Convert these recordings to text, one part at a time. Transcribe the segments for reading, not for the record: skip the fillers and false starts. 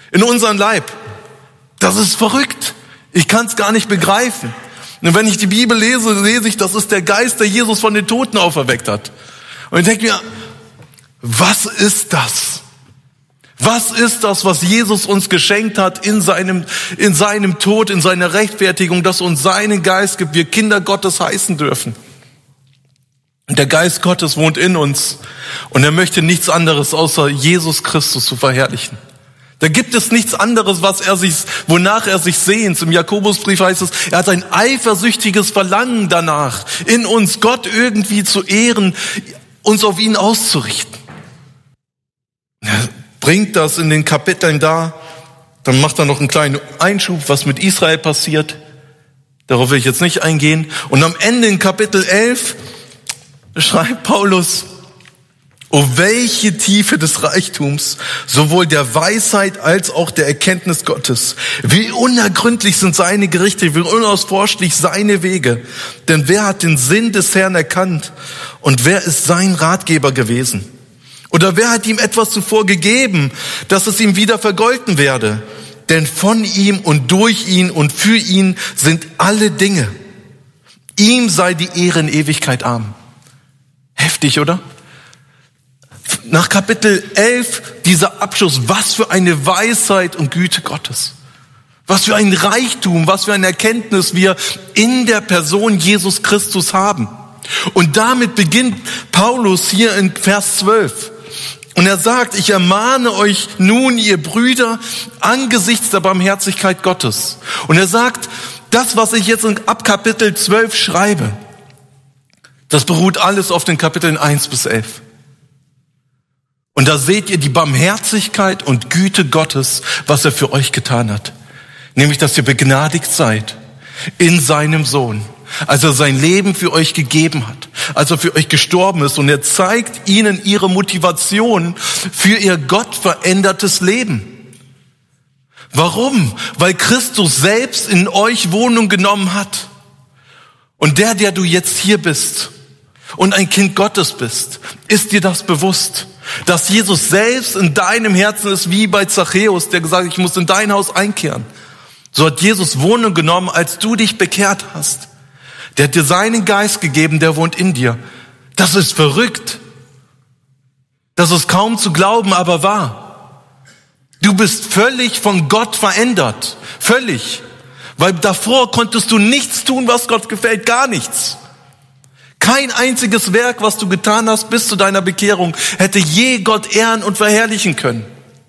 in unseren Leib. Das ist verrückt. Ich kann es gar nicht begreifen. Und wenn ich die Bibel lese, lese ich, das ist der Geist, der Jesus von den Toten auferweckt hat. Und ich denke mir, was ist das? Was ist das, was Jesus uns geschenkt hat in seinem Tod, in seiner Rechtfertigung, dass uns seinen Geist gibt, wir Kinder Gottes heißen dürfen? Und der Geist Gottes wohnt in uns und er möchte nichts anderes, außer Jesus Christus zu verherrlichen. Da gibt es nichts anderes, wonach er sich sehnt. Im Jakobusbrief heißt es, er hat ein eifersüchtiges Verlangen danach, in uns Gott irgendwie zu ehren, uns auf ihn auszurichten. Er bringt das in den Kapiteln da, dann macht er noch einen kleinen Einschub, was mit Israel passiert. Darauf will ich jetzt nicht eingehen. Und am Ende in Kapitel 11 schreibt Paulus, oh, welche Tiefe des Reichtums, sowohl der Weisheit als auch der Erkenntnis Gottes. Wie unergründlich sind seine Gerichte, wie unausforschlich seine Wege. Denn wer hat den Sinn des Herrn erkannt und wer ist sein Ratgeber gewesen? Oder wer hat ihm etwas zuvor gegeben, dass es ihm wieder vergolten werde? Denn von ihm und durch ihn und für ihn sind alle Dinge. Ihm sei die Ehre in Ewigkeit. Amen. Heftig, oder? Nach Kapitel 11, dieser Abschluss, was für eine Weisheit und Güte Gottes. Was für ein Reichtum, was für eine Erkenntnis wir in der Person Jesus Christus haben. Und damit beginnt Paulus hier in Vers 12. Und er sagt, ich ermahne euch nun, ihr Brüder, angesichts der Barmherzigkeit Gottes. Und er sagt, das, was ich jetzt ab Kapitel 12 schreibe, das beruht alles auf den Kapiteln 1 bis 11. Und da seht ihr die Barmherzigkeit und Güte Gottes, was er für euch getan hat. Nämlich, dass ihr begnadigt seid in seinem Sohn, als er sein Leben für euch gegeben hat, als er für euch gestorben ist. Und er zeigt ihnen ihre Motivation für ihr gottverändertes Leben. Warum? Weil Christus selbst in euch Wohnung genommen hat. Und der du jetzt hier bist und ein Kind Gottes bist, ist dir das bewusst? Dass Jesus selbst in deinem Herzen ist, wie bei Zachäus, der gesagt hat, ich muss in dein Haus einkehren. So hat Jesus Wohnung genommen, als du dich bekehrt hast. Der hat dir seinen Geist gegeben, der wohnt in dir. Das ist verrückt. Das ist kaum zu glauben, aber wahr. Du bist völlig von Gott verändert. Völlig. Weil davor konntest du nichts tun, was Gott gefällt. Gar nichts. Kein einziges Werk, was du getan hast bis zu deiner Bekehrung, hätte je Gott ehren und verherrlichen können.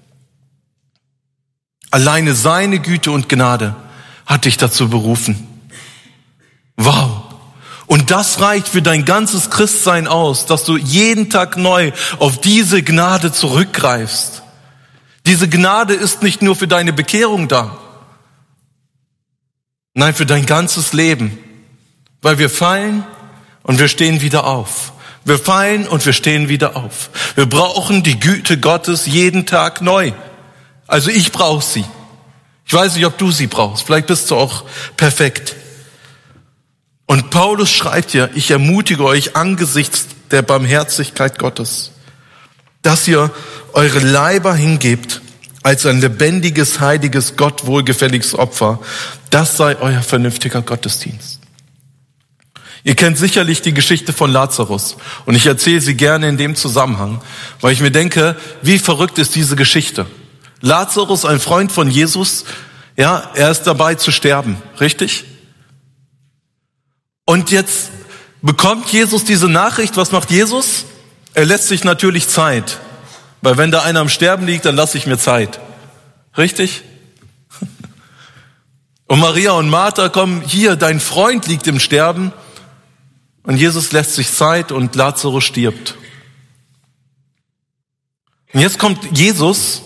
Alleine seine Güte und Gnade hat dich dazu berufen. Wow. Und das reicht für dein ganzes Christsein aus, dass du jeden Tag neu auf diese Gnade zurückgreifst. Diese Gnade ist nicht nur für deine Bekehrung da. Nein, für dein ganzes Leben. Weil wir fallen und wir stehen wieder auf. Wir fallen und wir stehen wieder auf. Wir brauchen die Güte Gottes jeden Tag neu. Also ich brauche sie. Ich weiß nicht, ob du sie brauchst. Vielleicht bist du auch perfekt. Und Paulus schreibt hier, ich ermutige euch angesichts der Barmherzigkeit Gottes, dass ihr eure Leiber hingebt als ein lebendiges, heiliges, Gott wohlgefälliges Opfer. Das sei euer vernünftiger Gottesdienst. Ihr kennt sicherlich die Geschichte von Lazarus und ich erzähle sie gerne in dem Zusammenhang, weil ich mir denke, wie verrückt ist diese Geschichte. Lazarus, ein Freund von Jesus, ja, er ist dabei zu sterben, richtig? Und jetzt bekommt Jesus diese Nachricht, was macht Jesus? Er lässt sich natürlich Zeit, weil wenn da einer am Sterben liegt, dann lasse ich mir Zeit, richtig? Und Maria und Martha kommen, hier, dein Freund liegt im Sterben. Und Jesus lässt sich Zeit und Lazarus stirbt. Und jetzt kommt Jesus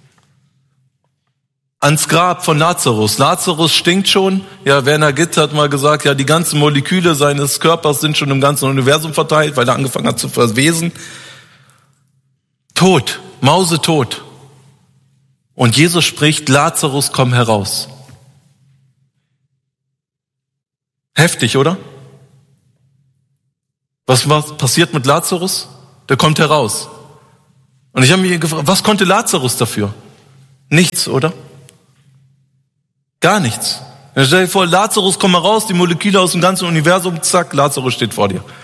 ans Grab von Lazarus. Lazarus stinkt schon. Ja, Werner Gitt hat mal gesagt, ja, die ganzen Moleküle seines Körpers sind schon im ganzen Universum verteilt, weil er angefangen hat zu verwesen. Tot, mausetot. Und Jesus spricht, Lazarus, komm heraus. Heftig, oder? Was passiert mit Lazarus? Der kommt heraus. Und ich habe mich gefragt, was konnte Lazarus dafür? Nichts, oder? Gar nichts. Dann stell dir vor, Lazarus, komm mal raus, die Moleküle aus dem ganzen Universum, zack, Lazarus steht vor dir.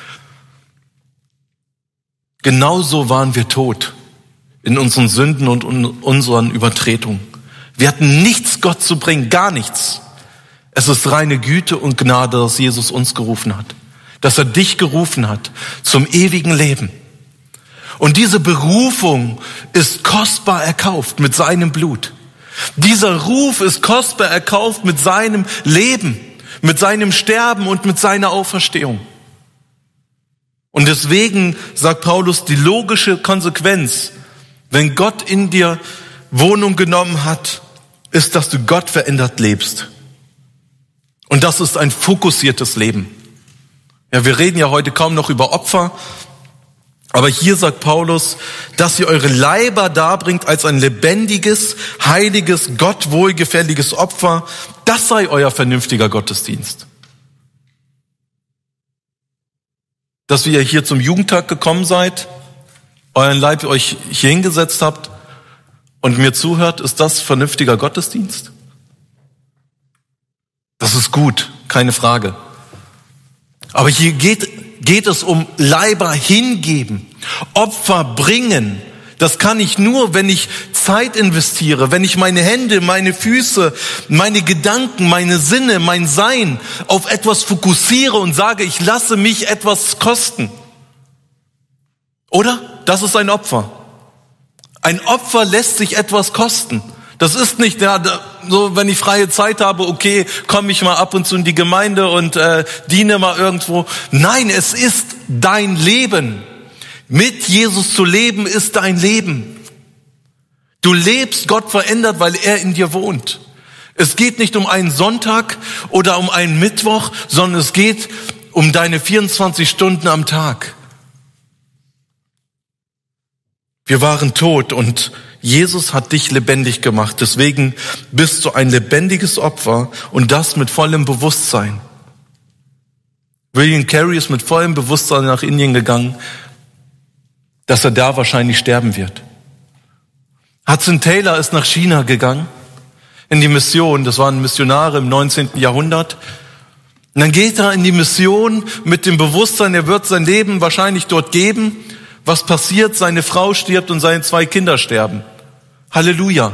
Genauso waren wir tot in unseren Sünden und unseren Übertretungen. Wir hatten nichts Gott zu bringen, gar nichts. Es ist reine Güte und Gnade, dass Jesus uns gerufen hat. Dass er dich gerufen hat zum ewigen Leben. Und diese Berufung ist kostbar erkauft mit seinem Blut. Dieser Ruf ist kostbar erkauft mit seinem Leben, mit seinem Sterben und mit seiner Auferstehung. Und deswegen sagt Paulus, die logische Konsequenz, wenn Gott in dir Wohnung genommen hat, ist, dass du Gott verändert lebst. Und das ist ein fokussiertes Leben. Ja, wir reden ja heute kaum noch über Opfer, aber hier sagt Paulus, dass ihr eure Leiber darbringt als ein lebendiges, heiliges, Gott wohlgefälliges Opfer. Das sei euer vernünftiger Gottesdienst. Dass ihr hier zum Jugendtag gekommen seid, euren Leib euch hier hingesetzt habt und mir zuhört, ist das vernünftiger Gottesdienst? Das ist gut, keine Frage. Aber hier geht es um Leiber hingeben, Opfer bringen. Das kann ich nur, wenn ich Zeit investiere, wenn ich meine Hände, meine Füße, meine Gedanken, meine Sinne, mein Sein auf etwas fokussiere und sage, ich lasse mich etwas kosten. Oder? Das ist ein Opfer. Ein Opfer lässt sich etwas kosten. Das ist nicht, ja, so, wenn ich freie Zeit habe, okay, komme ich mal ab und zu in die Gemeinde und diene mal irgendwo. Nein, es ist dein Leben. Mit Jesus zu leben ist dein Leben. Du lebst Gott verändert, weil er in dir wohnt. Es geht nicht um einen Sonntag oder um einen Mittwoch, sondern es geht um deine 24 Stunden am Tag. Wir waren tot und Jesus hat dich lebendig gemacht. Deswegen bist du ein lebendiges Opfer und das mit vollem Bewusstsein. William Carey ist mit vollem Bewusstsein nach Indien gegangen, dass er da wahrscheinlich sterben wird. Hudson Taylor ist nach China gegangen, in die Mission. Das waren Missionare im 19. Jahrhundert. Und dann geht er in die Mission mit dem Bewusstsein, er wird sein Leben wahrscheinlich dort geben. Was passiert? Seine Frau stirbt und seine 2 Kinder sterben. Halleluja.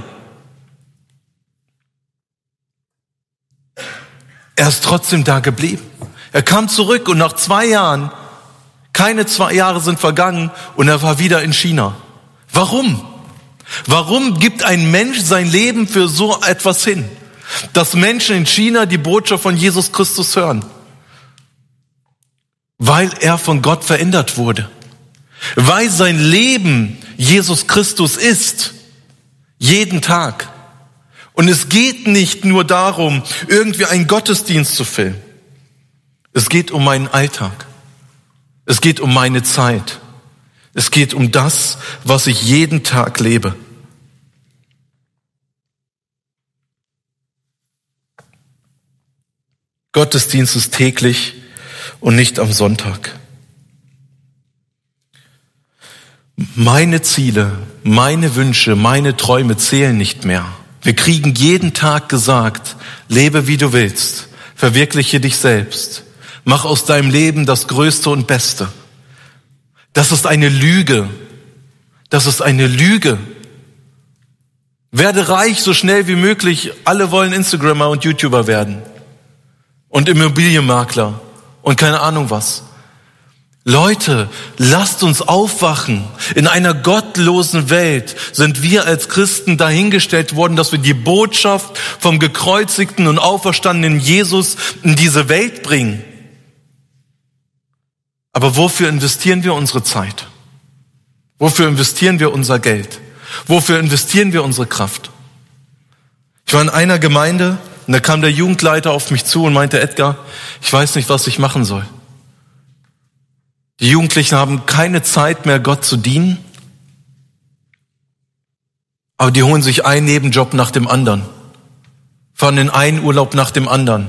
Er ist trotzdem da geblieben. Er kam zurück und nach 2 Jahren, keine 2 Jahre sind vergangen und er war wieder in China. Warum? Warum gibt ein Mensch sein Leben für so etwas hin? Dass Menschen in China die Botschaft von Jesus Christus hören. Weil er von Gott verändert wurde. Weil sein Leben Jesus Christus ist. Jeden Tag. Und es geht nicht nur darum, irgendwie einen Gottesdienst zu filmen. Es geht um meinen Alltag. Es geht um meine Zeit. Es geht um das, was ich jeden Tag lebe. Gottesdienst ist täglich und nicht am Sonntag. Meine Ziele, meine Wünsche, meine Träume zählen nicht mehr. Wir kriegen jeden Tag gesagt, lebe wie du willst, verwirkliche dich selbst, mach aus deinem Leben das Größte und Beste. Das ist eine Lüge. Das ist eine Lüge. Werde reich so schnell wie möglich. Alle wollen Instagrammer und YouTuber werden. Und Immobilienmakler und keine Ahnung was. Leute, lasst uns aufwachen. In einer gottlosen Welt sind wir als Christen dahingestellt worden, dass wir die Botschaft vom gekreuzigten und auferstandenen Jesus in diese Welt bringen. Aber wofür investieren wir unsere Zeit? Wofür investieren wir unser Geld? Wofür investieren wir unsere Kraft? Ich war in einer Gemeinde und da kam der Jugendleiter auf mich zu und meinte, Edgar, ich weiß nicht, was ich machen soll. Die Jugendlichen haben keine Zeit mehr, Gott zu dienen, aber die holen sich einen Nebenjob nach dem anderen, fahren in einen Urlaub nach dem anderen,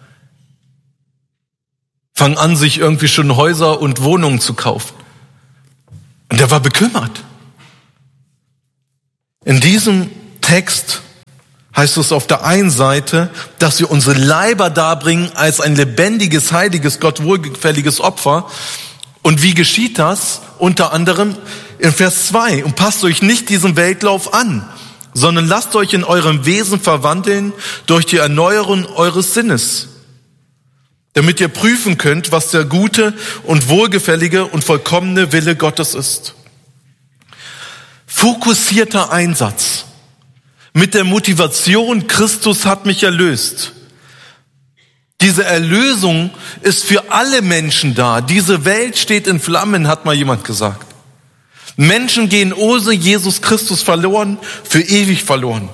fangen an, sich irgendwie schon Häuser und Wohnungen zu kaufen. Und der war bekümmert. In diesem Text heißt es auf der einen Seite, dass wir unsere Leiber darbringen als ein lebendiges, heiliges, Gott wohlgefälliges Opfer. Und wie geschieht das? Unter anderem in Vers 2. Und passt euch nicht diesem Weltlauf an, sondern lasst euch in eurem Wesen verwandeln durch die Erneuerung eures Sinnes, damit ihr prüfen könnt, was der gute und wohlgefällige und vollkommene Wille Gottes ist. Fokussierter Einsatz mit der Motivation, Christus hat mich erlöst. Diese Erlösung ist für alle Menschen da. Diese Welt steht in Flammen, hat mal jemand gesagt. Menschen gehen ohne Jesus Christus verloren, für ewig verloren.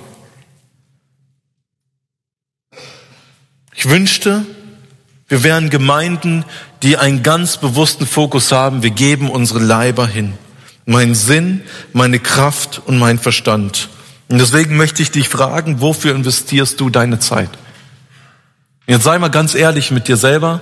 Ich wünschte, wir wären Gemeinden, die einen ganz bewussten Fokus haben. Wir geben unsere Leiber hin. Mein Sinn, meine Kraft und mein Verstand. Und deswegen möchte ich dich fragen, wofür investierst du deine Zeit? Jetzt sei mal ganz ehrlich mit dir selber.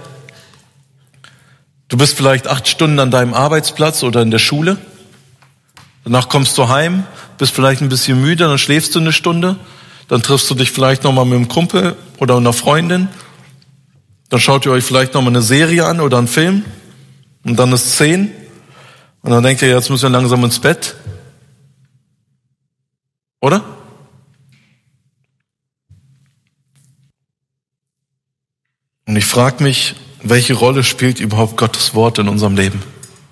Du bist vielleicht 8 Stunden an deinem Arbeitsplatz oder in der Schule. Danach kommst du heim, bist vielleicht ein bisschen müde, dann schläfst du eine Stunde. Dann triffst du dich vielleicht nochmal mit einem Kumpel oder einer Freundin. Dann schaut ihr euch vielleicht nochmal eine Serie an oder einen Film. Und dann ist 10. Und dann denkt ihr, jetzt müssen wir langsam ins Bett. Oder? Und ich frage mich, welche Rolle spielt überhaupt Gottes Wort in unserem Leben?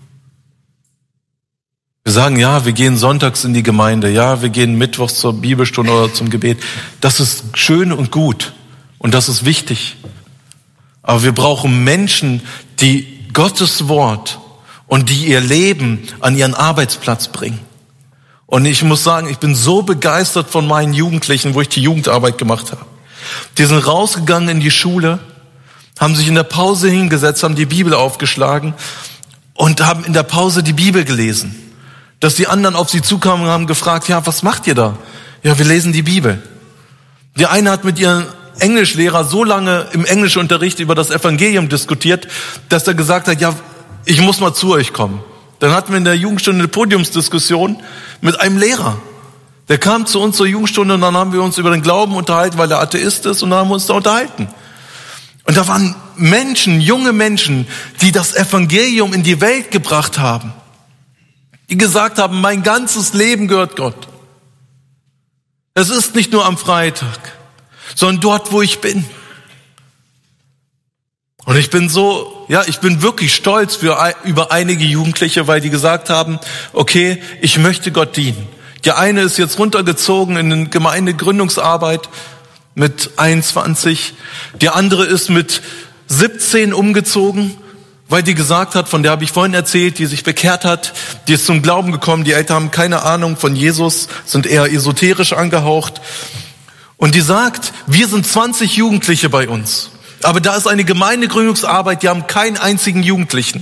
Wir sagen, ja, wir gehen sonntags in die Gemeinde, ja, wir gehen mittwochs zur Bibelstunde oder zum Gebet. Das ist schön und gut und das ist wichtig. Aber wir brauchen Menschen, die Gottes Wort und die ihr Leben an ihren Arbeitsplatz bringen. Und ich muss sagen, ich bin so begeistert von meinen Jugendlichen, wo ich die Jugendarbeit gemacht habe. Die sind rausgegangen in die Schule, haben sich in der Pause hingesetzt, haben die Bibel aufgeschlagen und haben in der Pause die Bibel gelesen. Dass die anderen auf sie zukamen und haben gefragt, ja, was macht ihr da? Ja, wir lesen die Bibel. Die eine hat mit ihrem Englischlehrer so lange im Englischunterricht über das Evangelium diskutiert, dass er gesagt hat, ja, ich muss mal zu euch kommen. Dann hatten wir in der Jugendstunde eine Podiumsdiskussion mit einem Lehrer. Der kam zu uns zur Jugendstunde und dann haben wir uns über den Glauben unterhalten, weil er Atheist ist, und dann haben wir uns da unterhalten. Und da waren Menschen, junge Menschen, die das Evangelium in die Welt gebracht haben. Die gesagt haben, mein ganzes Leben gehört Gott. Es ist nicht nur am Freitag, sondern dort, wo ich bin. Und ich bin wirklich stolz über einige Jugendliche, weil die gesagt haben, okay, ich möchte Gott dienen. Der eine ist jetzt runtergezogen in eine Gemeindegründungsarbeit mit 21. Der andere ist mit 17 umgezogen, weil die gesagt hat, von der habe ich vorhin erzählt, die sich bekehrt hat, die ist zum Glauben gekommen. Die Eltern haben keine Ahnung von Jesus, sind eher esoterisch angehaucht. Und die sagt, wir sind 20 Jugendliche bei uns. Aber da ist eine Gemeindegründungsarbeit, die haben keinen einzigen Jugendlichen.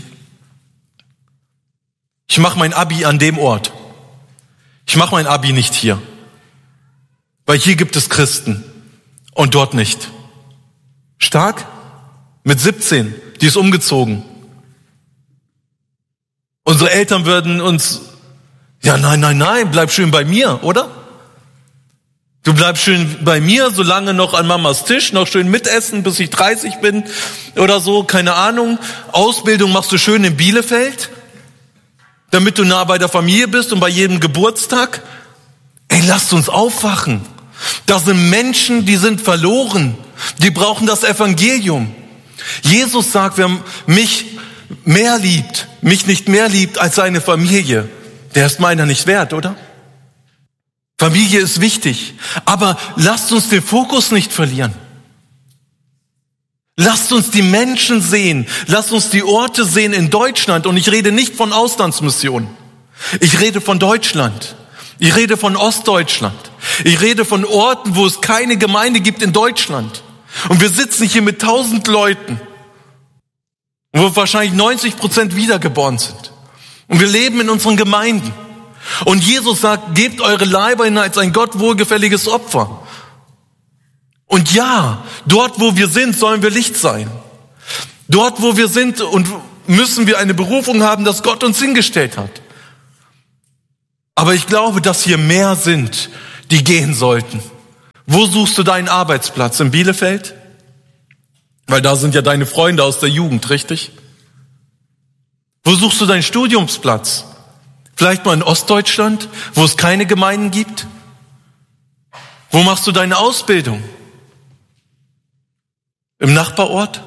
Ich mache mein Abi an dem Ort. Ich mache mein Abi nicht hier. Weil hier gibt es Christen und dort nicht. Stark? Mit 17, die ist umgezogen. Unsere Eltern würden uns, ja nein, bleib schön bei mir, oder? Du bleibst schön bei mir, solange noch an Mamas Tisch, noch schön mitessen, bis ich 30 bin oder so, keine Ahnung. Ausbildung machst du schön in Bielefeld, damit du nah bei der Familie bist und bei jedem Geburtstag. Ey, lasst uns aufwachen. Da sind Menschen, die sind verloren. Die brauchen das Evangelium. Jesus sagt, wer mich nicht mehr liebt als seine Familie, der ist meiner nicht wert, oder? Familie ist wichtig, aber lasst uns den Fokus nicht verlieren. Lasst uns die Menschen sehen, lasst uns die Orte sehen in Deutschland, und ich rede nicht von Auslandsmissionen. Ich rede von Deutschland. Ich rede von Ostdeutschland. Ich rede von Orten, wo es keine Gemeinde gibt in Deutschland. Und wir sitzen hier mit 1000 Leuten, wo wahrscheinlich 90% wiedergeboren sind. Und wir leben in unseren Gemeinden. Und Jesus sagt, gebt eure Leiber hin als ein Gott wohlgefälliges Opfer. Und ja, dort wo wir sind, sollen wir Licht sein. Dort wo wir sind und müssen wir eine Berufung haben, dass Gott uns hingestellt hat. Aber ich glaube, dass hier mehr sind, die gehen sollten. Wo suchst du deinen Arbeitsplatz? In Bielefeld? Weil da sind ja deine Freunde aus der Jugend, richtig? Wo suchst du deinen Studiumsplatz? Vielleicht mal in Ostdeutschland, wo es keine Gemeinden gibt? Wo machst du deine Ausbildung? Im Nachbarort?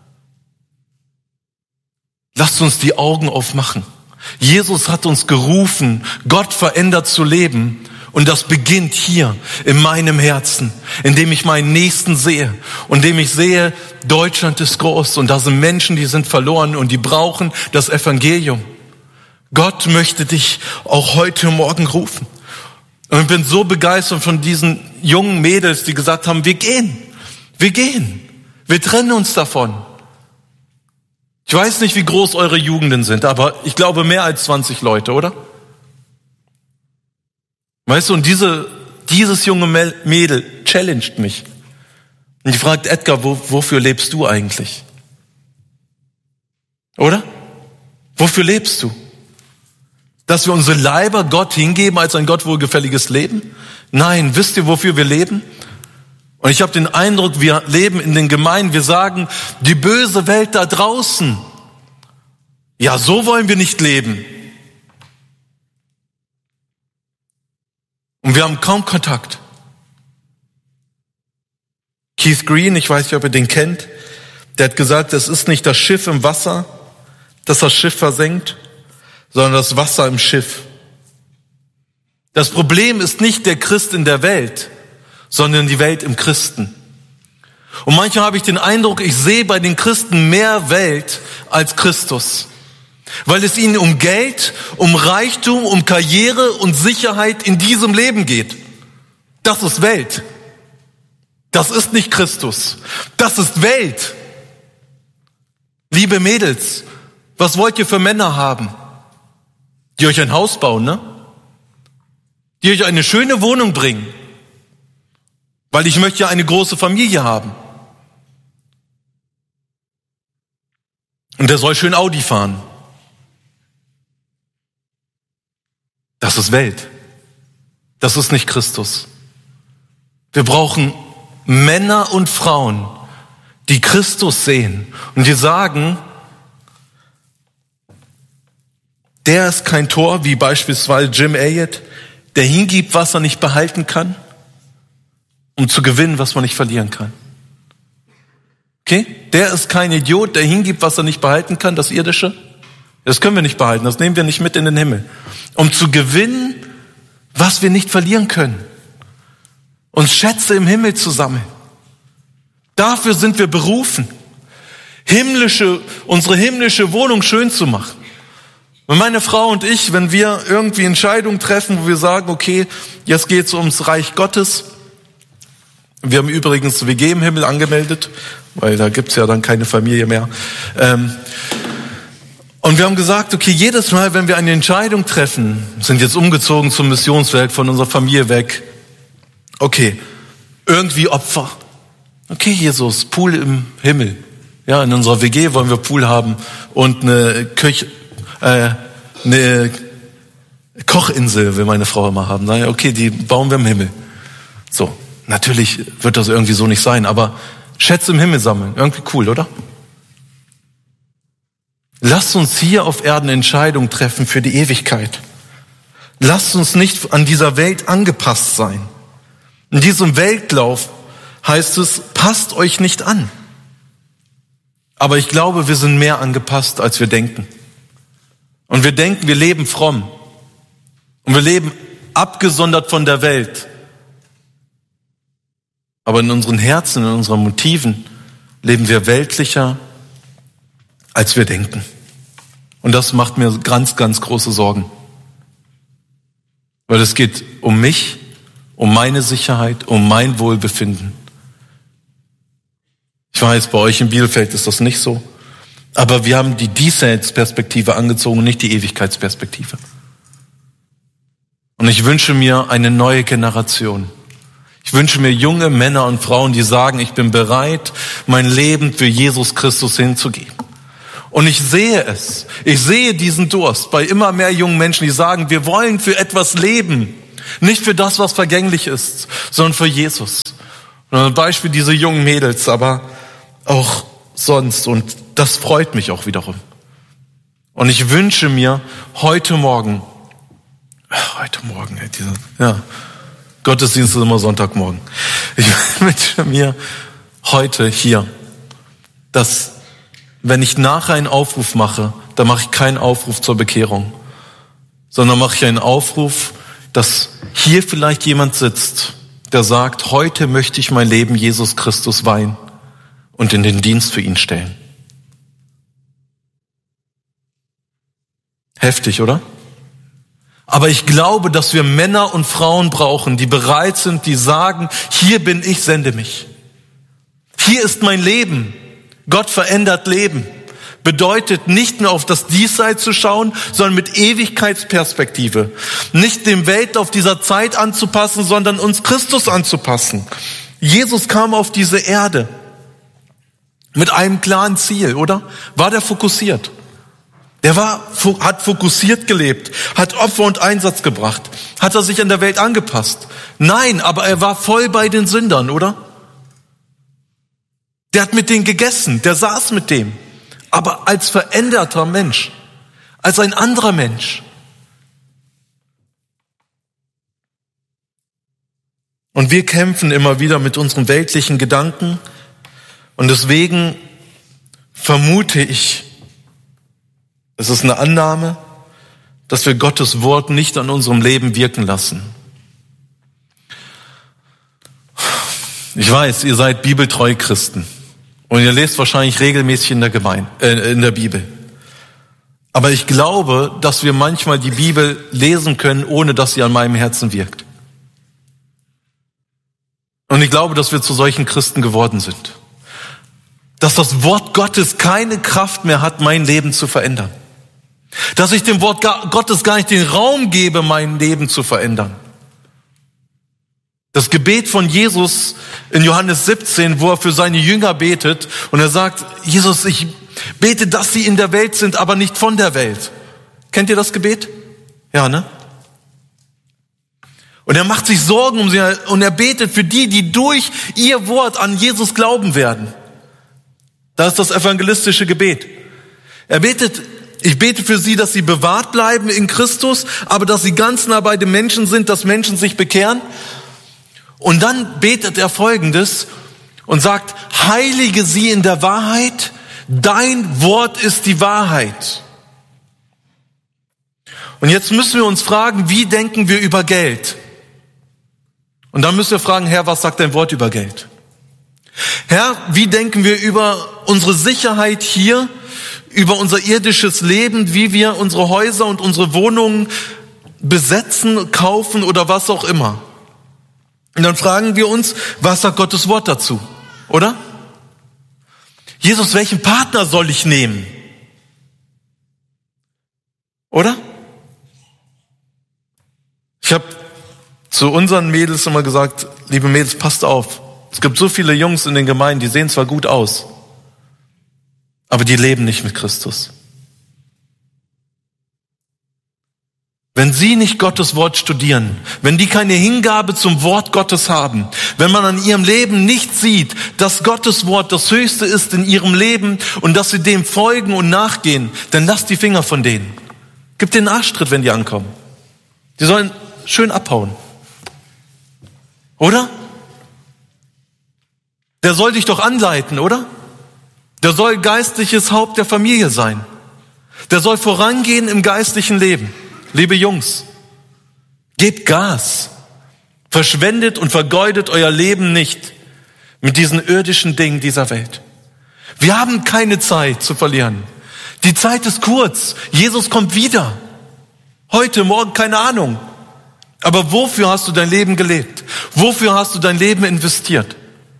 Lasst uns die Augen aufmachen. Jesus hat uns gerufen, Gott verändert zu leben. Und das beginnt hier in meinem Herzen, indem ich meinen Nächsten sehe und indem ich sehe, Deutschland ist groß und da sind Menschen, die sind verloren und die brauchen das Evangelium. Gott möchte dich auch heute Morgen rufen. Und ich bin so begeistert von diesen jungen Mädels, die gesagt haben, wir gehen, wir trennen uns davon. Ich weiß nicht, wie groß eure Jugenden sind, aber ich glaube mehr als 20 Leute, oder? Weißt du, und dieses junge Mädel challenged mich. Und die fragt, Edgar, wofür lebst du eigentlich? Oder? Wofür lebst du? Dass wir unsere Leiber Gott hingeben als ein Gott wohlgefälliges Leben? Nein, wisst ihr, wofür wir leben? Und ich habe den Eindruck, wir leben in den Gemeinden, wir sagen, die böse Welt da draußen, ja, so wollen wir nicht leben. Und wir haben kaum Kontakt. Keith Green, ich weiß nicht, ob ihr den kennt, der hat gesagt, es ist nicht das Schiff im Wasser, das das Schiff versenkt, sondern das Wasser im Schiff. Das Problem ist nicht der Christ in der Welt, sondern die Welt im Christen. Und manchmal habe ich den Eindruck, ich sehe bei den Christen mehr Welt als Christus. Weil es ihnen um Geld, um Reichtum, um Karriere und Sicherheit in diesem Leben geht. Das ist Welt. Das ist nicht Christus. Das ist Welt. Liebe Mädels, was wollt ihr für Männer haben? Die euch ein Haus bauen, ne? Die euch eine schöne Wohnung bringen. Weil ich möchte ja eine große Familie haben. Und der soll schön Audi fahren. Das ist Welt. Das ist nicht Christus. Wir brauchen Männer und Frauen, die Christus sehen und die sagen, der ist kein Tor, wie beispielsweise Jim Elliot, der hingibt, was er nicht behalten kann, um zu gewinnen, was man nicht verlieren kann. Okay? Der ist kein Idiot, der hingibt, was er nicht behalten kann, das Irdische. Das können wir nicht behalten, das nehmen wir nicht mit in den Himmel. Um zu gewinnen, was wir nicht verlieren können. Uns Schätze im Himmel zu sammeln. Dafür sind wir berufen, unsere himmlische Wohnung schön zu machen. Und meine Frau und ich, wenn wir irgendwie Entscheidungen treffen, wo wir sagen, okay, jetzt geht's ums Reich Gottes. Wir haben übrigens WG im Himmel angemeldet, weil da gibt's ja dann keine Familie mehr. Und wir haben gesagt, okay, jedes Mal, wenn wir eine Entscheidung treffen, sind jetzt umgezogen zum Missionswerk von unserer Familie weg. Okay, irgendwie Opfer. Okay, Jesus, Pool im Himmel. Ja, in unserer WG wollen wir Pool haben und eine Kochinsel will meine Frau immer haben. Naja, okay, die bauen wir im Himmel. So, natürlich wird das irgendwie so nicht sein, aber Schätze im Himmel sammeln, irgendwie cool, oder? Lasst uns hier auf Erden Entscheidungen treffen für die Ewigkeit. Lasst uns nicht an dieser Welt angepasst sein. In diesem Weltlauf heißt es, passt euch nicht an. Aber ich glaube, wir sind mehr angepasst, als wir denken. Und wir denken, wir leben fromm. Und wir leben abgesondert von der Welt. Aber in unseren Herzen, in unseren Motiven leben wir weltlicher, als wir denken. Und das macht mir ganz, ganz große Sorgen. Weil es geht um mich, um meine Sicherheit, um mein Wohlbefinden. Ich weiß, bei euch in Bielefeld ist das nicht so. Aber wir haben die Diesseitsperspektive angezogen und nicht die Ewigkeitsperspektive. Und ich wünsche mir eine neue Generation. Ich wünsche mir junge Männer und Frauen, die sagen, ich bin bereit, mein Leben für Jesus Christus hinzugeben. Und ich sehe es. Ich sehe diesen Durst bei immer mehr jungen Menschen, die sagen, wir wollen für etwas leben. Nicht für das, was vergänglich ist, sondern für Jesus. Und ein Beispiel diese jungen Mädels, aber auch sonst. Und das freut mich auch wiederum. Und ich wünsche mir heute Morgen, Gottesdienst ist immer Sonntagmorgen. Ich wünsche mir heute hier, dass, wenn ich nachher einen Aufruf mache, dann mache ich keinen Aufruf zur Bekehrung, sondern mache ich einen Aufruf, dass hier vielleicht jemand sitzt, der sagt, heute möchte ich mein Leben Jesus Christus weihen und in den Dienst für ihn stellen. Heftig, oder? Aber ich glaube, dass wir Männer und Frauen brauchen, die bereit sind, die sagen, hier bin ich, sende mich. Hier ist mein Leben. Gott verändert Leben. Bedeutet nicht nur auf das Diesseits zu schauen, sondern mit Ewigkeitsperspektive. Nicht dem Weltlauf dieser Zeit anzupassen, sondern uns Christus anzupassen. Jesus kam auf diese Erde mit einem klaren Ziel, oder? War der fokussiert? Hat fokussiert gelebt, hat Opfer und Einsatz gebracht. Hat er sich an der Welt angepasst? Nein, aber er war voll bei den Sündern, oder? Der hat mit denen gegessen, der saß mit dem. Aber als veränderter Mensch, als ein anderer Mensch. Und wir kämpfen immer wieder mit unseren weltlichen Gedanken. Und deswegen vermute ich, es ist eine Annahme, dass wir Gottes Wort nicht an unserem Leben wirken lassen. Ich weiß, ihr seid bibeltreue Christen und ihr lest wahrscheinlich regelmäßig in der Bibel. Aber ich glaube, dass wir manchmal die Bibel lesen können, ohne dass sie an meinem Herzen wirkt. Und ich glaube, dass wir zu solchen Christen geworden sind. Dass das Wort Gottes keine Kraft mehr hat, mein Leben zu verändern. Dass ich dem Wort Gottes gar nicht den Raum gebe, mein Leben zu verändern. Das Gebet von Jesus in Johannes 17, wo er für seine Jünger betet und er sagt, Jesus, ich bete, dass sie in der Welt sind, aber nicht von der Welt. Kennt ihr das Gebet? Ja, ne? Und er macht sich Sorgen um sie und er betet für die, die durch ihr Wort an Jesus glauben werden. Das ist das evangelistische Gebet. Er betet, ich bete für sie, dass sie bewahrt bleiben in Christus, aber dass sie ganz nah bei den Menschen sind, dass Menschen sich bekehren. Und dann betet er Folgendes und sagt, heilige sie in der Wahrheit, dein Wort ist die Wahrheit. Und jetzt müssen wir uns fragen, wie denken wir über Geld? Und dann müssen wir fragen, Herr, was sagt dein Wort über Geld? Herr, wie denken wir über unsere Sicherheit hier, über unser irdisches Leben, wie wir unsere Häuser und unsere Wohnungen besetzen, kaufen oder was auch immer? Und dann fragen wir uns, was sagt Gottes Wort dazu, oder? Jesus, welchen Partner soll ich nehmen? Oder? Ich habe zu unseren Mädels immer gesagt, liebe Mädels, passt auf. Es gibt so viele Jungs in den Gemeinden, die sehen zwar gut aus, aber die leben nicht mit Christus. Wenn sie nicht Gottes Wort studieren, wenn die keine Hingabe zum Wort Gottes haben, wenn man an ihrem Leben nicht sieht, dass Gottes Wort das Höchste ist in ihrem Leben und dass sie dem folgen und nachgehen, dann lasst die Finger von denen. Gib den Arschtritt, wenn die ankommen. Die sollen schön abhauen. Oder? Der soll dich doch anleiten, oder? Der soll geistliches Haupt der Familie sein. Der soll vorangehen im geistlichen Leben. Liebe Jungs, gebt Gas. Verschwendet und vergeudet euer Leben nicht mit diesen irdischen Dingen dieser Welt. Wir haben keine Zeit zu verlieren. Die Zeit ist kurz. Jesus kommt wieder. Heute, morgen, keine Ahnung. Aber wofür hast du dein Leben gelebt? Wofür hast du dein Leben investiert?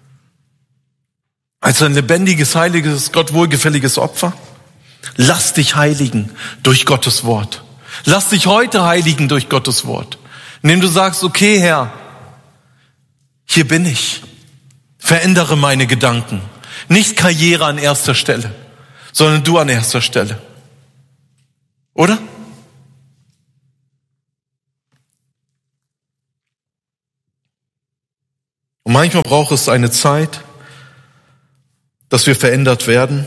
Als ein lebendiges, heiliges, Gott wohlgefälliges Opfer? Lass dich heiligen durch Gottes Wort. Lass dich heute heiligen durch Gottes Wort. Indem du sagst, okay, Herr, hier bin ich. Verändere meine Gedanken. Nicht Karriere an erster Stelle, sondern du an erster Stelle. Oder? manchmal braucht es eine Zeit, dass wir verändert werden.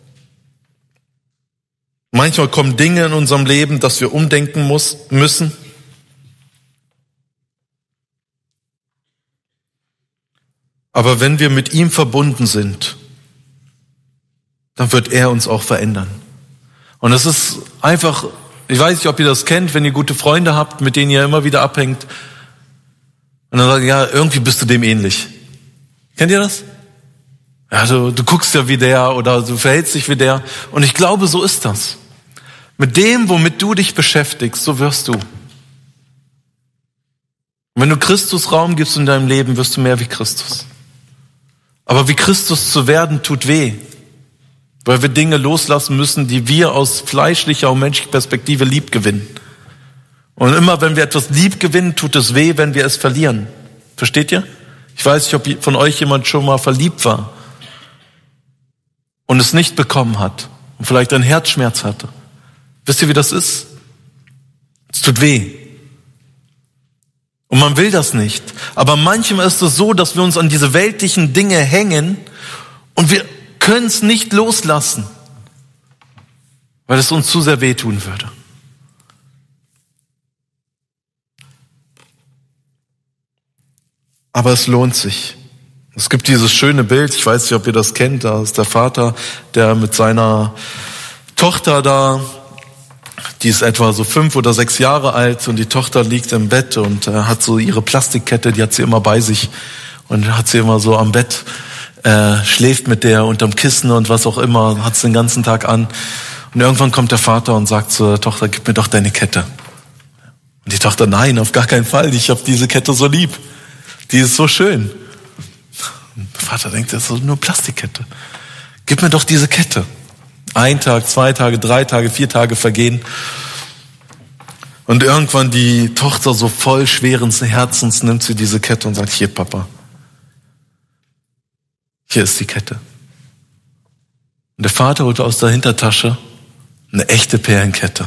Manchmal kommen Dinge in unserem Leben, dass wir umdenken müssen. Aber wenn wir mit ihm verbunden sind, dann wird er uns auch verändern. Und es ist einfach, ich weiß nicht, ob ihr das kennt, wenn ihr gute Freunde habt, mit denen ihr immer wieder abhängt. Und dann sagt ihr, ja, irgendwie bist du dem ähnlich. Kennt ihr das? Ja, du guckst ja wie der oder du verhältst dich wie der. Und ich glaube, so ist das. Mit dem, womit du dich beschäftigst, so wirst du. Und wenn du Christus Raum gibst in deinem Leben, wirst du mehr wie Christus. Aber wie Christus zu werden, tut weh. Weil wir Dinge loslassen müssen, die wir aus fleischlicher und menschlicher Perspektive lieb gewinnen. Und immer wenn wir etwas lieb gewinnen, tut es weh, wenn wir es verlieren. Versteht ihr? Ich weiß nicht, ob von euch jemand schon mal verliebt war und es nicht bekommen hat und vielleicht einen Herzschmerz hatte. Wisst ihr, wie das ist? Es tut weh. Und man will das nicht. Aber manchmal ist es so, dass wir uns an diese weltlichen Dinge hängen und wir können es nicht loslassen, weil es uns zu sehr wehtun würde. Aber es lohnt sich. Es gibt dieses schöne Bild, ich weiß nicht, ob ihr das kennt, da ist der Vater, der mit seiner Tochter da, die ist etwa so 5 oder 6 Jahre alt und die Tochter liegt im Bett und hat so ihre Plastikkette, die hat sie immer bei sich und hat sie immer so am Bett, schläft mit der unterm Kissen und was auch immer, hat sie den ganzen Tag an. Und irgendwann kommt der Vater und sagt zur Tochter, gib mir doch deine Kette. Und die Tochter, nein, auf gar keinen Fall, ich habe diese Kette so lieb. Die ist so schön. Und der Vater denkt, das ist nur Plastikkette. Gib mir doch diese Kette. 1 Tag, 2 Tage, 3 Tage, 4 Tage vergehen. Und irgendwann die Tochter so voll schweren Herzens nimmt sie diese Kette und sagt, hier Papa, hier ist die Kette. Und der Vater holt aus der Hintertasche eine echte Perlenkette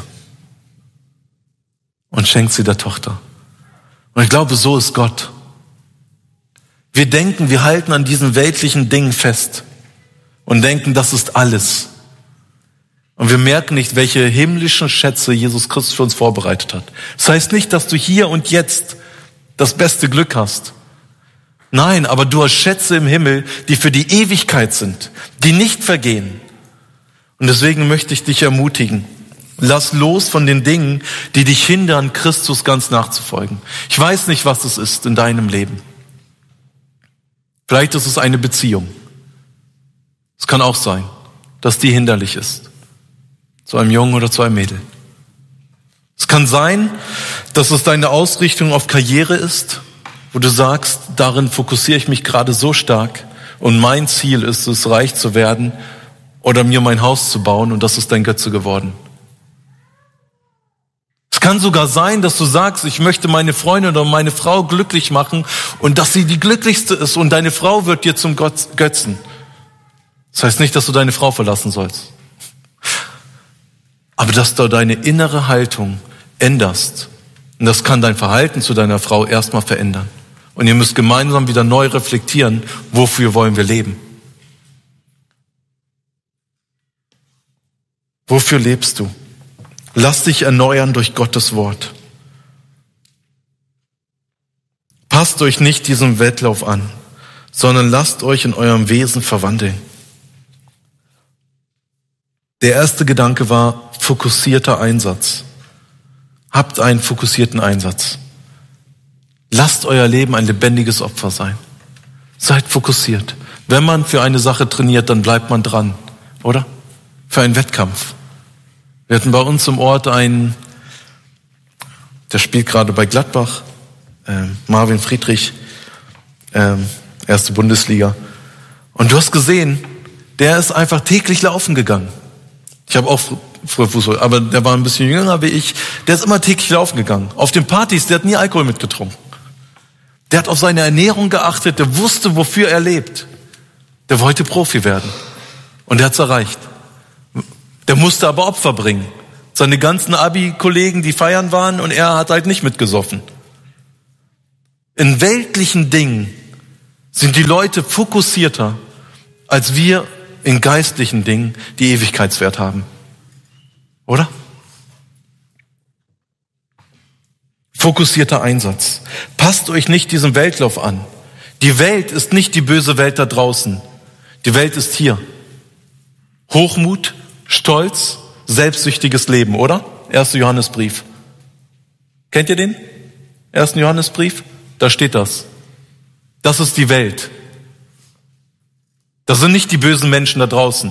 und schenkt sie der Tochter. Und ich glaube, so ist Gott. Wir denken, wir halten an diesen weltlichen Dingen fest und denken, das ist alles. Und wir merken nicht, welche himmlischen Schätze Jesus Christus für uns vorbereitet hat. Das heißt nicht, dass du hier und jetzt das beste Glück hast. Nein, aber du hast Schätze im Himmel, die für die Ewigkeit sind, die nicht vergehen. Und deswegen möchte ich dich ermutigen. Lass los von den Dingen, die dich hindern, Christus ganz nachzufolgen. Ich weiß nicht, was es ist in deinem Leben. Vielleicht ist es eine Beziehung. Es kann auch sein, dass die hinderlich ist. Zu einem Jungen oder zu einem Mädel. Es kann sein, dass es deine Ausrichtung auf Karriere ist, wo du sagst, darin fokussiere ich mich gerade so stark und mein Ziel ist es, reich zu werden oder mir mein Haus zu bauen und das ist dein Götze geworden. Es kann sogar sein, dass du sagst, ich möchte meine Freundin oder meine Frau glücklich machen und dass sie die glücklichste ist und deine Frau wird dir zum Götzen. Das heißt nicht, dass du deine Frau verlassen sollst. Aber dass du deine innere Haltung änderst. Und das kann dein Verhalten zu deiner Frau erstmal verändern. Und ihr müsst gemeinsam wieder neu reflektieren, wofür wollen wir leben? Wofür lebst du? Lass dich erneuern durch Gottes Wort. Passt euch nicht diesem Wettlauf an, sondern lasst euch in eurem Wesen verwandeln. Der erste Gedanke war fokussierter Einsatz. Habt einen fokussierten Einsatz. Lasst euer Leben ein lebendiges Opfer sein. Seid fokussiert. Wenn man für eine Sache trainiert, dann bleibt man dran, oder? Für einen Wettkampf. Wir hatten bei uns im Ort einen, der spielt gerade bei Gladbach, Marvin Friedrich, erste Bundesliga. Und du hast gesehen, der ist einfach täglich laufen gegangen. Ich habe auch früher Fußball, aber der war ein bisschen jünger wie ich. Der ist immer täglich laufen gegangen. Auf den Partys, der hat nie Alkohol mitgetrunken. Der hat auf seine Ernährung geachtet, der wusste, wofür er lebt. Der wollte Profi werden. Und der hat's erreicht. Der musste aber Opfer bringen. Seine ganzen Abi-Kollegen, die feiern waren und er hat halt nicht mitgesoffen. In weltlichen Dingen Sind die Leute fokussierter als wir in geistlichen Dingen, die Ewigkeitswert haben. Oder? Fokussierter Einsatz. Passt euch nicht diesem Weltlauf an. Die Welt ist nicht die böse Welt da draußen. Die Welt ist hier. Hochmut, Stolz, selbstsüchtiges Leben, oder? 1. Johannesbrief. Kennt ihr den? 1. Johannesbrief? Da steht das. Das ist die Welt. Das sind nicht die bösen Menschen da draußen,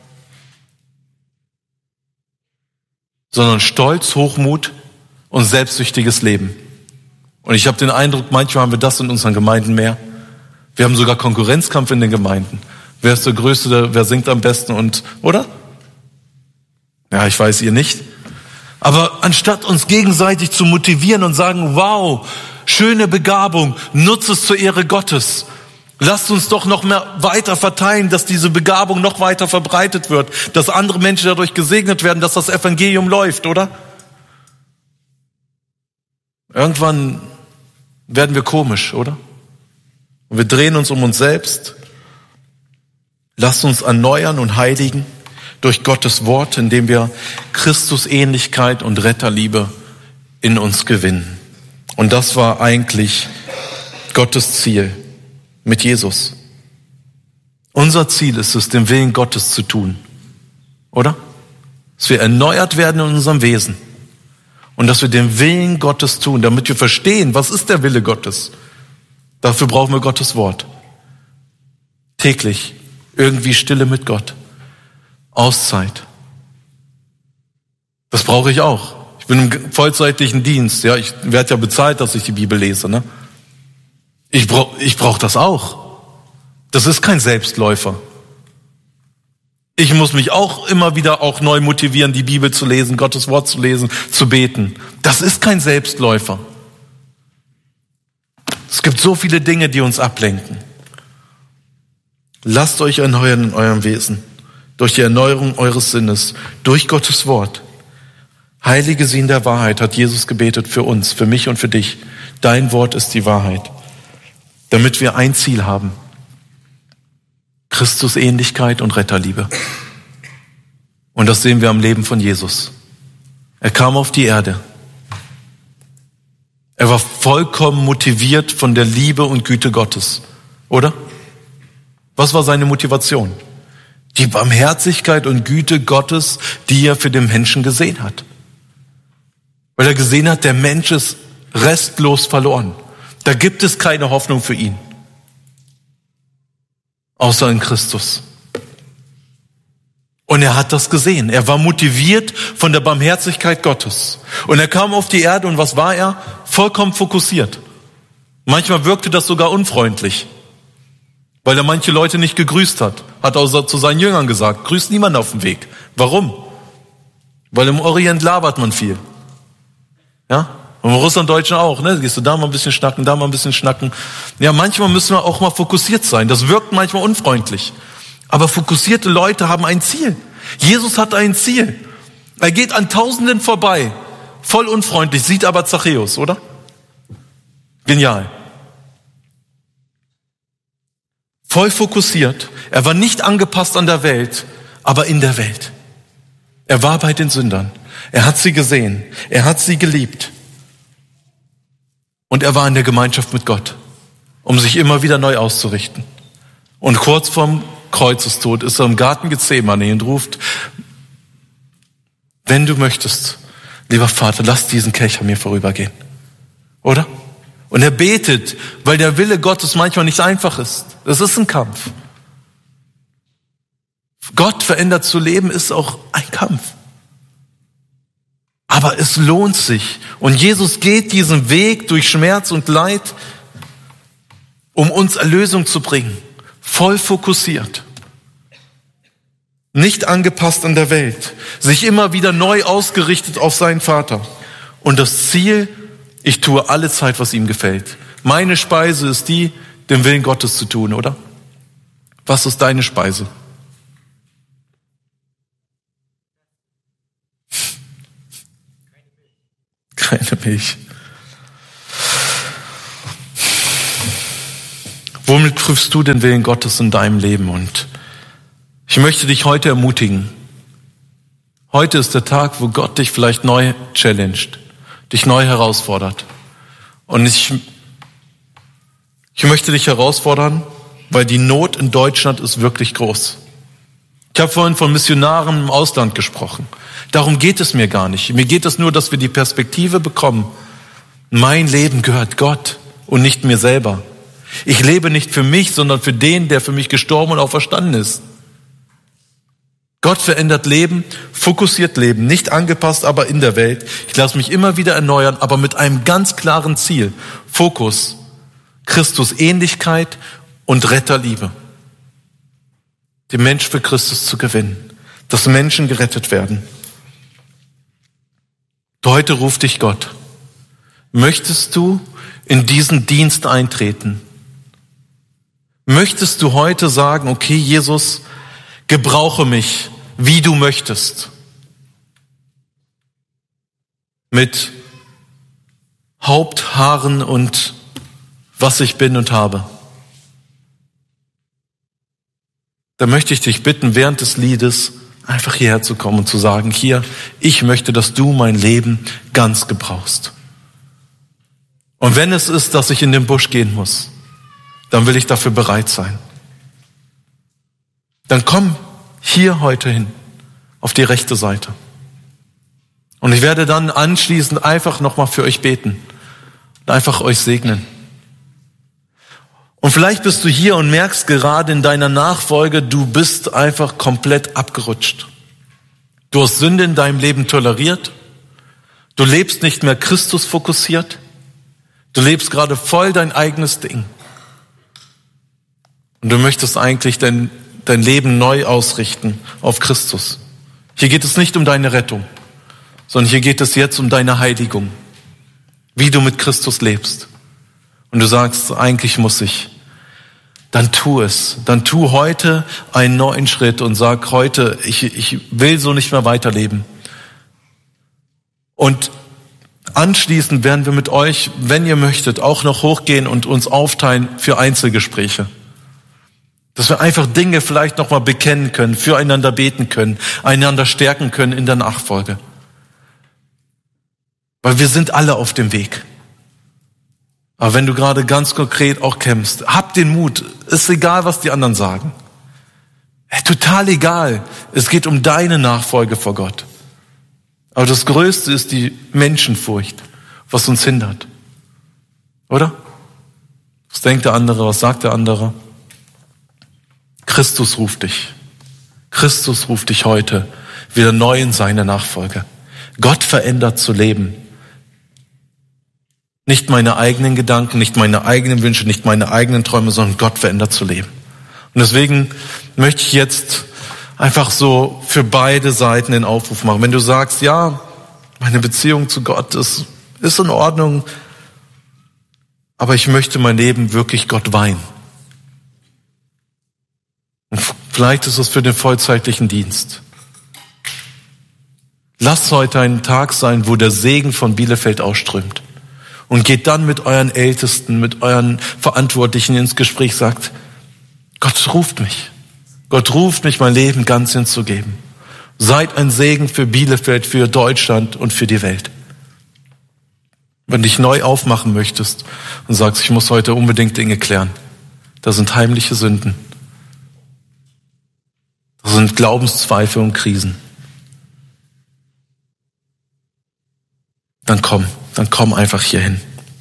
sondern Stolz, Hochmut und selbstsüchtiges Leben. Und ich habe den Eindruck, manchmal haben wir das in unseren Gemeinden mehr. Wir haben sogar Konkurrenzkampf in den Gemeinden. Wer ist der Größte, wer singt am besten und, oder? Ja, ich weiß, ihr nicht. Aber anstatt uns gegenseitig zu motivieren und sagen, wow, schöne Begabung, nutze es zur Ehre Gottes. Lasst uns doch noch mehr weiter verteilen, dass diese Begabung noch weiter verbreitet wird, dass andere Menschen dadurch gesegnet werden, dass das Evangelium läuft, oder? Irgendwann werden wir komisch, oder? Und wir drehen uns um uns selbst. Lasst uns erneuern und heiligen durch Gottes Wort, indem wir Christusähnlichkeit und Retterliebe in uns gewinnen. Und das war eigentlich Gottes Ziel mit Jesus. Unser Ziel ist es, den Willen Gottes zu tun, oder? Dass wir erneuert werden in unserem Wesen und dass wir den Willen Gottes tun, damit wir verstehen, was ist der Wille Gottes. Dafür brauchen wir Gottes Wort. Täglich irgendwie Stille mit Gott. Auszeit. Das brauche ich auch. Ich bin im vollzeitlichen Dienst. Ja, ich werde ja bezahlt, dass ich die Bibel lese, ne? Ich brauche das auch. Das ist kein Selbstläufer. Ich muss mich auch immer wieder auch neu motivieren, die Bibel zu lesen, Gottes Wort zu lesen, zu beten. Das ist kein Selbstläufer. Es gibt so viele Dinge, die uns ablenken. Lasst euch erneuern in eurem Wesen, durch die Erneuerung eures Sinnes, durch Gottes Wort. Heilige sie in der Wahrheit, hat Jesus gebetet für uns, für mich und für dich. Dein Wort ist die Wahrheit. Damit wir ein Ziel haben. Christusähnlichkeit und Retterliebe. Und das sehen wir am Leben von Jesus. Er kam auf die Erde. Er war vollkommen motiviert von der Liebe und Güte Gottes. Oder? Was war seine Motivation? Die Barmherzigkeit und Güte Gottes, die er für den Menschen gesehen hat. Weil er gesehen hat, der Mensch ist restlos verloren. Da gibt es keine Hoffnung für ihn. Außer in Christus. Und er hat das gesehen. Er war motiviert von der Barmherzigkeit Gottes. Und er kam auf die Erde und was war er? Vollkommen fokussiert. Manchmal wirkte das sogar unfreundlich. Weil er manche Leute nicht gegrüßt hat. Hat auch zu seinen Jüngern gesagt, grüßt niemand auf dem Weg. Warum? Weil im Orient labert man viel. Ja? Und im Russlanddeutschen auch, ne? Gehst du da mal ein bisschen schnacken, da mal ein bisschen schnacken. Ja, manchmal müssen wir auch mal fokussiert sein. Das wirkt manchmal unfreundlich. Aber fokussierte Leute haben ein Ziel. Jesus hat ein Ziel. Er geht an Tausenden vorbei. Voll unfreundlich, sieht aber Zachäus, oder? Genial. Voll fokussiert. Er war nicht angepasst an der Welt, aber in der Welt. Er war bei den Sündern. Er hat sie gesehen. Er hat sie geliebt. Und er war in der Gemeinschaft mit Gott, um sich immer wieder neu auszurichten. Und kurz vorm Kreuzestod ist er im Garten Gethsemane und ruft, wenn du möchtest, lieber Vater, lass diesen Kelch an mir vorübergehen. Oder? Und er betet, weil der Wille Gottes manchmal nicht einfach ist. Das ist ein Kampf. Gott verändert zu leben ist auch ein Kampf. Aber es lohnt sich. Und Jesus geht diesen Weg durch Schmerz und Leid, um uns Erlösung zu bringen. Voll fokussiert. Nicht angepasst an der Welt. Sich immer wieder neu ausgerichtet auf seinen Vater. Und das Ziel, ich tue alle Zeit, was ihm gefällt. Meine Speise ist die, den Willen Gottes zu tun, oder? Was ist deine Speise? Keine Milch. Womit prüfst du den Willen Gottes in deinem Leben? Und ich möchte dich heute ermutigen. Heute ist der Tag, wo Gott dich vielleicht neu challenged, dich neu herausfordert. Und ich möchte dich herausfordern, weil die Not in Deutschland ist wirklich groß. Ich habe vorhin von Missionaren im Ausland gesprochen. Darum geht es mir gar nicht. Mir geht es nur, dass wir die Perspektive bekommen. Mein Leben gehört Gott und nicht mir selber. Ich lebe nicht für mich, sondern für den, der für mich gestorben und auferstanden ist. Gott verändert Leben, fokussiert Leben, nicht angepasst, aber in der Welt. Ich lasse mich immer wieder erneuern, aber mit einem ganz klaren Ziel. Fokus, Christus Ähnlichkeit und Retterliebe. Den Mensch für Christus zu gewinnen, dass Menschen gerettet werden. Heute ruft dich Gott. Möchtest du in diesen Dienst eintreten? Möchtest du heute sagen, okay, Jesus, gebrauche mich, wie du möchtest? Mit Haupt, Haaren und was ich bin und habe. Da möchte ich dich bitten, während des Liedes einfach hierher zu kommen und zu sagen, hier, ich möchte, dass du mein Leben ganz gebrauchst. Und wenn es ist, dass ich in den Busch gehen muss, dann will ich dafür bereit sein. Dann komm hier heute hin, auf die rechte Seite. Und ich werde dann anschließend einfach nochmal für euch beten und einfach euch segnen. Und vielleicht bist du hier und merkst gerade in deiner Nachfolge, du bist einfach komplett abgerutscht. Du hast Sünde in deinem Leben toleriert. Du lebst nicht mehr Christus fokussiert. Du lebst gerade voll dein eigenes Ding. Und du möchtest eigentlich dein Leben neu ausrichten auf Christus. Hier geht es nicht um deine Rettung, sondern hier geht es jetzt um deine Heiligung. Wie du mit Christus lebst. Und du sagst, eigentlich muss ich. Dann tu es. Dann tu heute einen neuen Schritt und sag heute, ich will so nicht mehr weiterleben. Und anschließend werden wir mit euch, wenn ihr möchtet, auch noch hochgehen und uns aufteilen für Einzelgespräche. Dass wir einfach Dinge vielleicht nochmal bekennen können, füreinander beten können, einander stärken können in der Nachfolge. Weil wir sind alle auf dem Weg. Aber wenn du gerade ganz konkret auch kämpfst, hab den Mut. Ist egal, was die anderen sagen. Total egal. Es geht um deine Nachfolge vor Gott. Aber das Größte ist die Menschenfurcht, was uns hindert. Oder? Was denkt der andere? Was sagt der andere? Christus ruft dich. Christus ruft dich heute wieder neu in seine Nachfolge. Gott verändert zu leben. Nicht meine eigenen Gedanken, nicht meine eigenen Wünsche, nicht meine eigenen Träume, sondern Gott verändert zu leben. Und deswegen möchte ich jetzt einfach so für beide Seiten den Aufruf machen. Wenn du sagst, ja, meine Beziehung zu Gott ist in Ordnung, aber ich möchte mein Leben wirklich Gott weihen. Und vielleicht ist es für den vollzeitlichen Dienst. Lasst heute ein Tag sein, wo der Segen von Bielefeld ausströmt. Und geht dann mit euren Ältesten, mit euren Verantwortlichen ins Gespräch, sagt, Gott ruft mich. Gott ruft mich, mein Leben ganz hinzugeben. Seid ein Segen für Bielefeld, für Deutschland und für die Welt. Wenn du dich neu aufmachen möchtest und sagst, ich muss heute unbedingt Dinge klären. Da sind heimliche Sünden. Da sind Glaubenszweifel und Krisen. Dann komm einfach hier hin.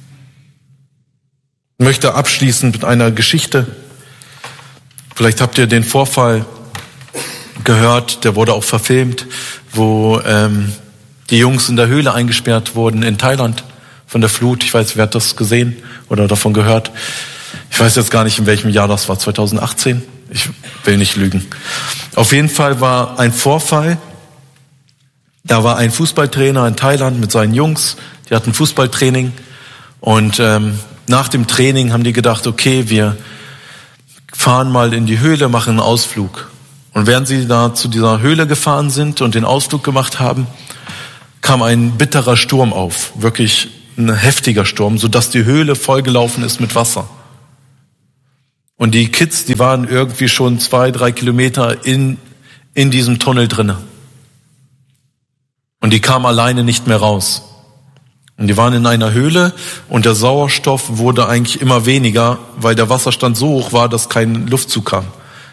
Ich möchte abschließen mit einer Geschichte. Vielleicht habt ihr den Vorfall gehört, der wurde auch verfilmt, wo die Jungs in der Höhle eingesperrt wurden in Thailand von der Flut. Ich weiß, wer hat das gesehen oder davon gehört? Ich weiß jetzt gar nicht, in welchem Jahr das war, 2018? Ich will nicht lügen. Auf jeden Fall war ein Vorfall. Da war ein Fußballtrainer in Thailand mit seinen Jungs, die hatten Fußballtraining und nach dem Training haben die gedacht, okay, wir fahren mal in die Höhle, machen einen Ausflug. Und während sie da zu dieser Höhle gefahren sind und den Ausflug gemacht haben, kam ein bitterer Sturm auf, wirklich ein heftiger Sturm, sodass die Höhle vollgelaufen ist mit Wasser. Und die Kids, die waren irgendwie schon 2-3 Kilometer in diesem Tunnel drinne. Und die kamen alleine nicht mehr raus. Und die waren in einer Höhle und der Sauerstoff wurde eigentlich immer weniger, weil der Wasserstand so hoch war, dass kein Luftzug kam.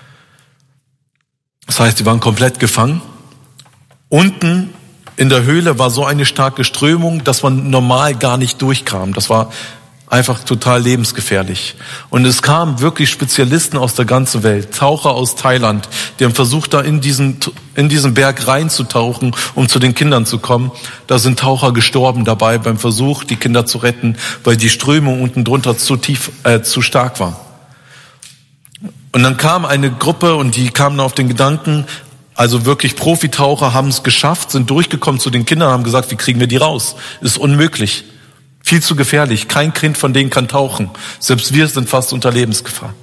Das heißt, die waren komplett gefangen. Unten in der Höhle war so eine starke Strömung, dass man normal gar nicht durchkam. Das war einfach total lebensgefährlich. Und es kamen wirklich Spezialisten aus der ganzen Welt, Taucher aus Thailand, die haben versucht, da in diesen Berg reinzutauchen, um zu den Kindern zu kommen. Da sind Taucher gestorben dabei beim Versuch, die Kinder zu retten, weil die Strömung unten drunter zu stark war. Und dann kam eine Gruppe und die kamen auf den Gedanken, also wirklich Profitaucher haben es geschafft, sind durchgekommen zu den Kindern, haben gesagt, wie kriegen wir die raus? Ist unmöglich. Viel zu gefährlich. Kein Kind von denen kann tauchen. Selbst wir sind fast unter Lebensgefahr.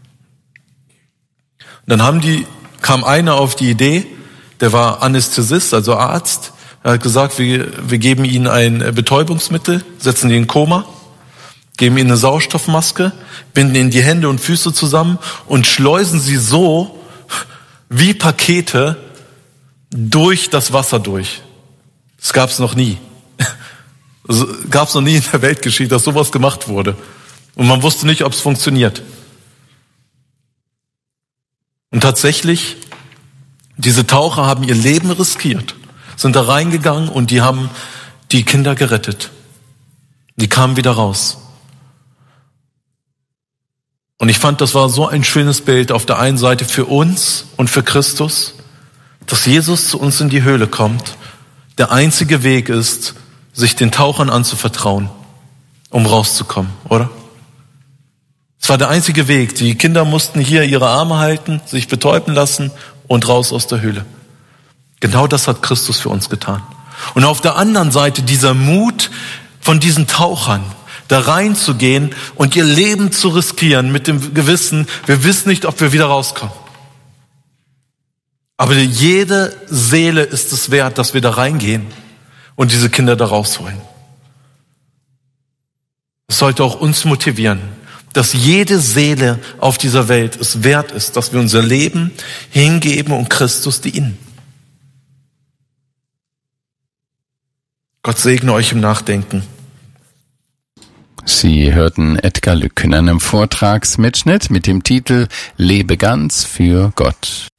Und dann kam einer auf die Idee, der war Anästhesist, also Arzt. Er hat gesagt, wir geben ihnen ein Betäubungsmittel, setzen die in Koma, geben ihnen eine Sauerstoffmaske, binden ihnen die Hände und Füße zusammen und schleusen sie so wie Pakete durch das Wasser durch. Das gab es noch nie. Gab es noch nie in der Weltgeschichte, dass sowas gemacht wurde. Und man wusste nicht, ob es funktioniert. Und tatsächlich, diese Taucher haben ihr Leben riskiert, sind da reingegangen und die haben die Kinder gerettet. Die kamen wieder raus. Und ich fand, das war so ein schönes Bild auf der einen Seite für uns und für Christus, dass Jesus zu uns in die Höhle kommt. Der einzige Weg ist, sich den Tauchern anzuvertrauen, um rauszukommen, oder? Es war der einzige Weg. Die Kinder mussten hier ihre Arme halten, sich betäuben lassen und raus aus der Höhle. Genau das hat Christus für uns getan. Und auf der anderen Seite dieser Mut von diesen Tauchern, da reinzugehen und ihr Leben zu riskieren mit dem Gewissen, wir wissen nicht, ob wir wieder rauskommen. Aber jede Seele ist es wert, dass wir da reingehen und diese Kinder da rausholen. Es sollte auch uns motivieren, dass jede Seele auf dieser Welt es wert ist, dass wir unser Leben hingeben und Christus dienen. Gott segne euch im Nachdenken. Sie hörten Edgar Lück in einem Vortragsmitschnitt mit dem Titel Lebe ganz für Gott.